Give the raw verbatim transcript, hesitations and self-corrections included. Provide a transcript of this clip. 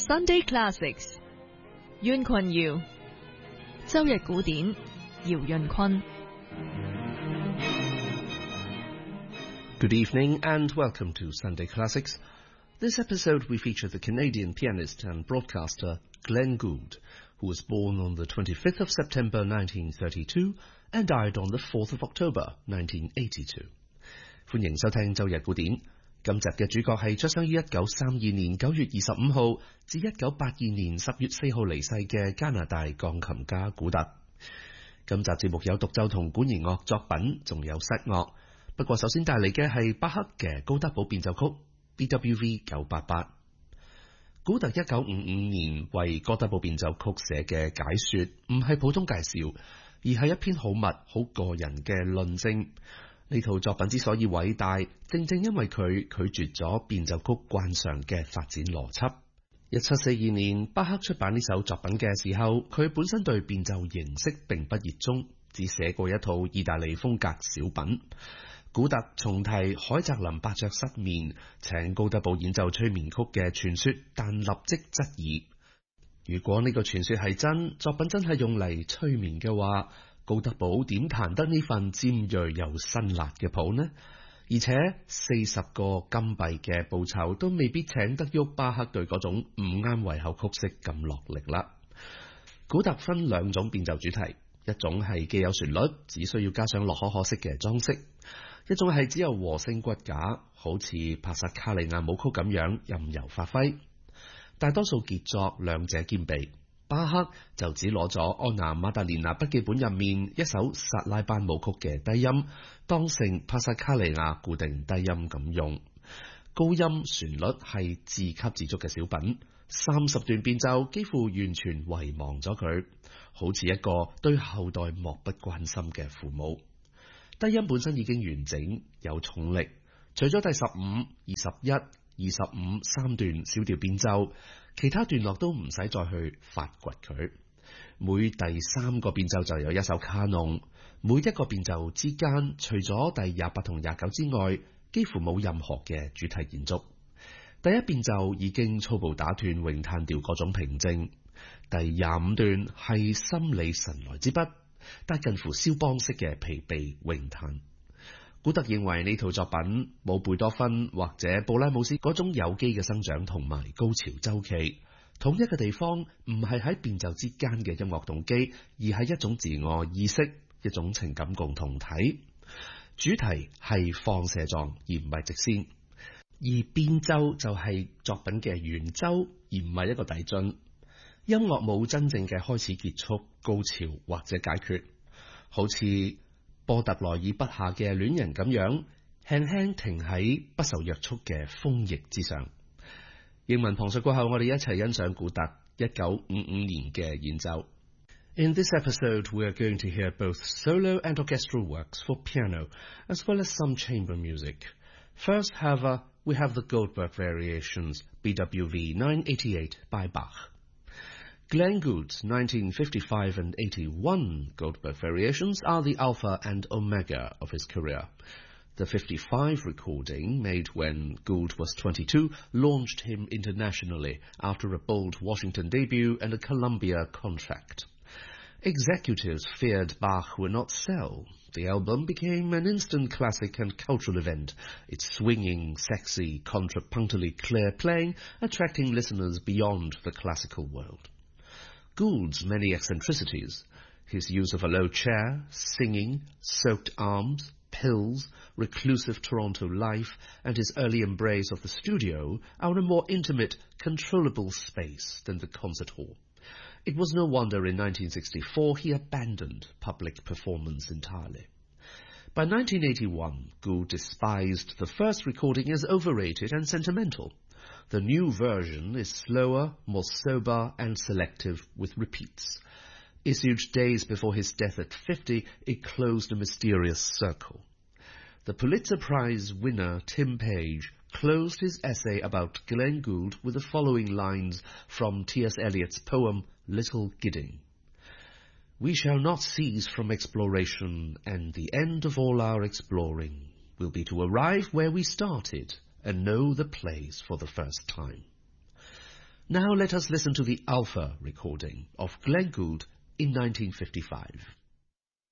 Sunday Classics， 袁坤堯，周日古典，姚潤坤。 Good evening and welcome to Sunday Classics. This episode we feature the Canadian pianist and broadcaster Glenn Gould, who was born on the twenty-fifth of September nineteen thirty-two and died on the fourth of October nineteen eighty-two. 歡迎收聽周日古典。今集嘅主角係出生於一九三二年九月二十五號至一九八二年十月四號離世嘅加拿大鋼琴家古特。今集節目有獨奏同管弦樂作品，仲有室樂。不過首先帶嚟嘅係巴克嘅高德堡變奏曲 B W V 九八八。古特一九五五年為哥德堡變奏曲寫嘅解說，唔係普通介紹，而係一篇好密、好個人嘅論證。呢套作品之所以偉大，正正因為佢拒絕咗變奏曲慣常嘅發展邏輯。一七四二年，巴克出版呢首作品嘅時候，佢本身對變奏形式並不熱衷，只寫過一套意大利風格小品。古特重提海澤林伯爵失眠，請高德堡演奏催眠曲嘅傳說，但立即質疑，如果呢個傳說係真，作品真係用嚟催眠嘅話，高德堡點彈得呢份尖銳又辛辣嘅譜呢？而且四十個金幣嘅報酬都未必請得喐巴克對嗰種唔啱胃口曲式咁落力啦。古特分兩種變奏主題，一種係既有旋律，只需要加上樂可可式嘅裝飾；一種係只有和聲骨架，好似帕薩卡利亞舞曲咁樣任由發揮。大多數傑作兩者兼備。巴克就只攞咗安娜馬達蓮娜筆記本入面一首薩拉班舞曲嘅低音，當成帕薩卡利亞固定低音咁用。高音旋律係自給自足嘅小品，三十段變奏幾乎完全遺忘咗佢，好似一個對後代漠不關心嘅父母。低音本身已經完整有重力，除咗第十五、二十一、二十五三段小調變奏，其他段落都唔使再去發掘佢。每第三個變奏就有一首卡農，每一個變奏之間除咗第廿八同廿九之外，幾乎冇任何嘅主題延續。第一變奏已經粗暴打斷詠嘆調嗰種平靜，第廿五段係心理神來之筆，但近乎肖邦式嘅疲憊詠嘆。古特認為呢套作品冇貝多芬或者布拉姆斯嗰種有機嘅生長同埋高潮周期，統一嘅地方唔係喺變奏之間嘅音樂動機，而係一種自我意識，一種情感共同體。主題係放射狀而唔係直線，而變奏就係作品嘅圓周而唔係一個遞進。音樂冇真正嘅開始結束、高潮或者解決，好似波特萊爾筆下嘅戀人咁樣，輕輕停喺不受約束嘅風翼之上。英文旁述過後，我哋一齊欣賞古特一九五五年嘅演奏。In this episode, we are going to hear both solo and orchestral works for piano, as well as some chamber music. First, however, we have the Goldberg Variations, B W V nine eighty-eight by Bach. Glenn Gould's nineteen fifty-five and eighty-one Goldberg Variations are the alpha and omega of his career. The fifty-five recording, made when Gould was twenty-two, launched him internationally after a bold Washington debut and a Columbia contract. Executives feared Bach would not sell. The album became an instant classic and cultural event, its swinging, sexy, contrapuntally clear playing attracting listeners beyond the classical world. Gould's many eccentricities, his use of a low chair, singing, soaked arms, pills, reclusive Toronto life, and his early embrace of the studio are a more intimate, controllable space than the concert hall. It was no wonder in nineteen sixty-four he abandoned public performance entirely. By nineteen eighty-one, Gould despised the first recording as overrated and sentimental. The new version is slower, more sober, and selective with repeats. Issued days before his death at fifty, it closed a mysterious circle. The Pulitzer Prize winner Tim Page closed his essay about Glenn Gould with the following lines from T S Eliot's poem Little Gidding. We shall not cease from exploration, and the end of all our exploring will be to arrive where we started and know the place for the first time. Now let us listen to the Alpha recording of Glenn Gould in nineteen fifty-five.